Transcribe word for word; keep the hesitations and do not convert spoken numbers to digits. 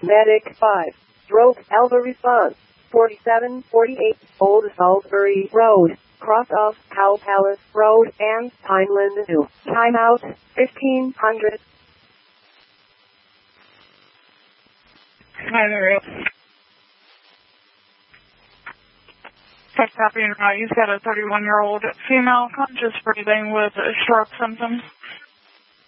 Medic five. Stroke Alpha response. forty-seven forty-eight Old Salisbury Road. Cross of Cow Palace Road and Pineland two. Timeout fifteen hundred. Hi there. Check copy and right. You've got a thirty-one-year-old female conscious breathing with stroke symptoms.